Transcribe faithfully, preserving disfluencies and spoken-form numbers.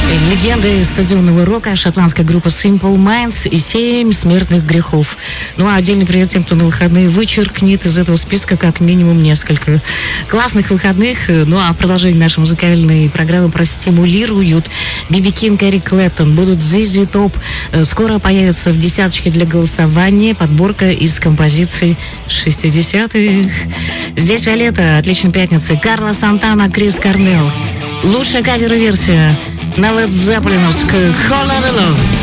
Легенды стадионного рока, шотландская группа Simple Minds и «Семь смертных грехов». Ну а отдельный привет тем, кто на выходные вычеркнет из этого списка как минимум несколько классных выходных. Ну а в продолжение нашей музыкальной программы простимулируют Би Би Кинг, Эрик Клэптон, будут зет зет Top. Скоро появится в десяточке для голосования подборка из композиций шестидесятых. Здесь Виолетта, отличная пятница. Карлос Сантана, Крис Корнелл. Лучшая кавер-версия на Led Zeppelin-овскую «Whole Lotta Love».